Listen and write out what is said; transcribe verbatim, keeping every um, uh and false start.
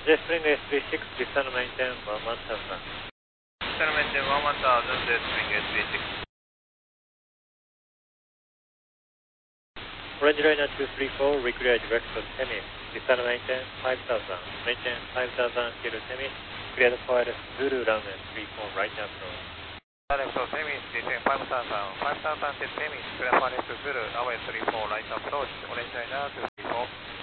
J Spring S three six, descend maintain one one thousand. Descend maintain one one thousand, J Spring S three six. Orange Liner two three four, reclear direct to Temis. Descend maintain five thousand. Maintain five thousand till Temis. Clear the Polaris Zulu runway three four, right approach. Direct to Temis, descend five thousand. five thousand till Temis, clear Polaris Zulu runway three four, right approach. Orange Liner two three four.